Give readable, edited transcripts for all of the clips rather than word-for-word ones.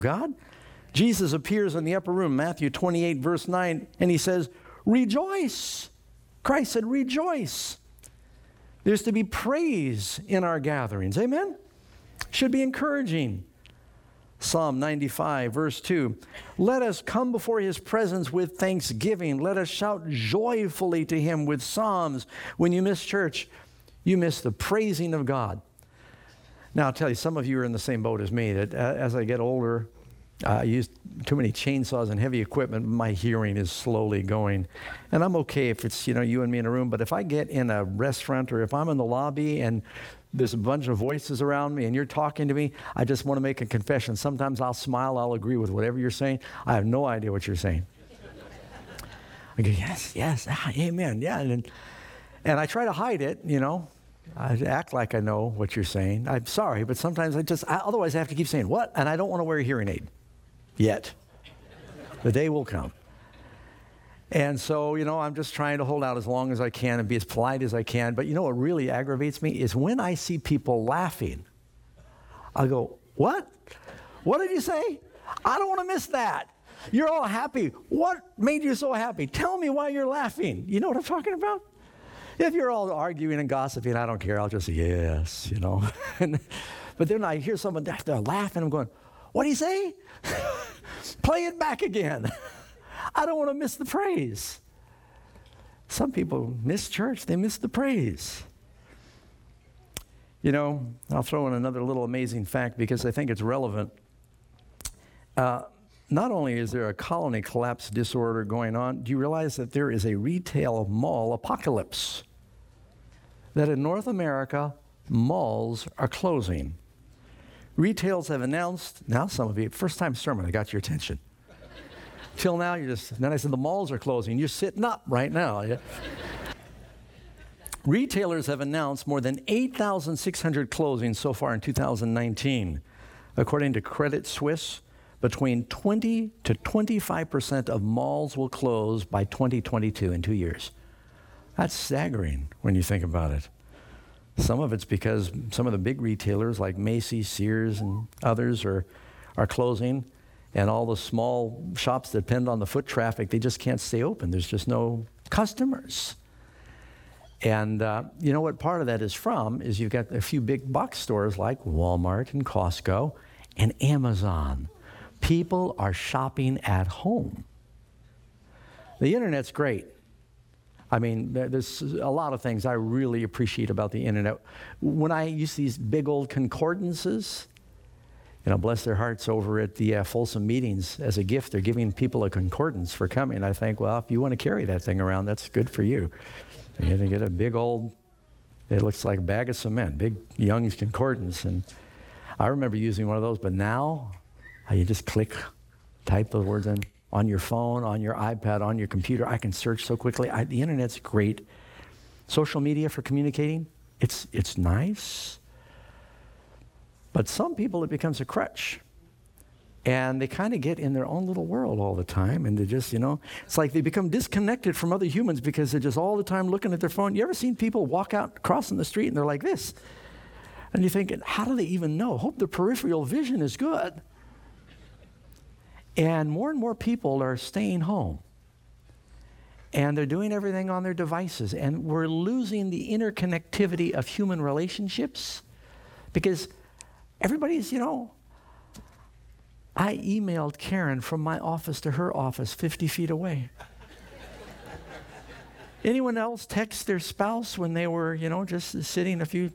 God. Jesus appears in the upper room, Matthew 28, verse 9, and he says, rejoice. Christ said, rejoice. There's to be praise in our gatherings. Amen? Should be encouraging. Psalm 95, verse 2, let us come before his presence with thanksgiving. Let us shout joyfully to him with psalms. When you miss church, you miss the praising of God. Now, I'll tell you, some of you are in the same boat as me, that as I get older, I use too many chainsaws and heavy equipment, my hearing is slowly going. And I'm okay if it's, you and me in a room, but if I get in a restaurant or if I'm in the lobby and there's a bunch of voices around me and you're talking to me, I just want to make a confession. Sometimes I'll smile, I'll agree with whatever you're saying. I have no idea what you're saying. I go, yes, amen, yeah. And I try to hide it, I act like I know what you're saying. I'm sorry, but sometimes otherwise I have to keep saying, what? And I don't want to wear a hearing aid yet. The day will come. And so, I'm just trying to hold out as long as I can and be as polite as I can. But what really aggravates me is when I see people laughing, I go, what? What did you say? I don't want to miss that. You're all happy. What made you so happy? Tell me why you're laughing. You know what I'm talking about? If you're all arguing and gossiping, I don't care. I'll just say, yes, But then I hear someone, they're laughing. I'm going, what do you say? Play it back again. I don't want to miss the praise. Some people miss church. They miss the praise. I'll throw in another little amazing fact because I think it's relevant. Not only is there a colony collapse disorder going on, do you realize that there is a retail mall apocalypse? That in North America, malls are closing. Retailers have announced, now some of you, first time sermon, I got your attention. Till now, then I said the malls are closing. You're sitting up right now. Yeah? Retailers have announced more than 8,600 closings so far in 2019. According to Credit Suisse, between 20 to 25% of malls will close by 2022 in 2 years. That's staggering when you think about it. Some of it's because some of the big retailers like Macy's, Sears, and others are closing, and all the small shops that depend on the foot traffic, they just can't stay open. There's just no customers. And you know what part of that is from is you've got a few big box stores like Walmart and Costco and Amazon. People are shopping at home. The internet's great. I mean, there's a lot of things I really appreciate about the internet. When I use these big old concordances, bless their hearts over at the Folsom meetings as a gift, they're giving people a concordance for coming. I think, well, if you want to carry that thing around, that's good for you. You can get a big old, it looks like a bag of cement, big Young's concordance. And I remember using one of those, but now you just type those words in. On your phone, on your iPad, on your computer, I can search so quickly. The internet's great. Social media for communicating, it's nice. But some people, it becomes a crutch. And they kind of get in their own little world all the time. And they just, it's like they become disconnected from other humans because they're just all the time looking at their phone. You ever seen people walk out crossing the street and they're like this? And you're thinking, how do they even know? Hope the peripheral vision is good. And more people are staying home. And they're doing everything on their devices. And we're losing the interconnectivity of human relationships because everybody's, I emailed Karen from my office to her office 50 feet away. Anyone else text their spouse when they were, just sitting a few?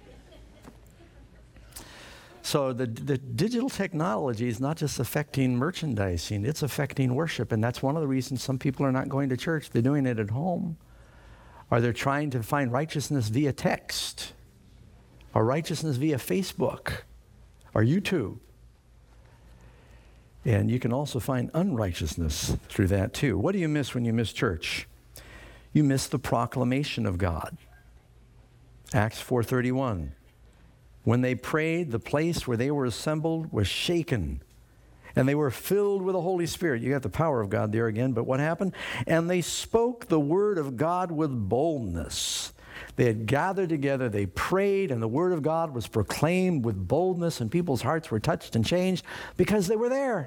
So the digital technology is not just affecting merchandising, it's affecting worship. And that's one of the reasons some people are not going to church. They're doing it at home. Or they're trying to find righteousness via text. Or righteousness via Facebook. Or YouTube. And you can also find unrighteousness through that too. What do you miss when you miss church? You miss the proclamation of God. Acts 4:31. When they prayed, the place where they were assembled was shaken, and they were filled with the Holy Spirit. You got the power of God there again, but what happened? And they spoke the word of God with boldness. They had gathered together, they prayed, and the word of God was proclaimed with boldness, and people's hearts were touched and changed because they were there.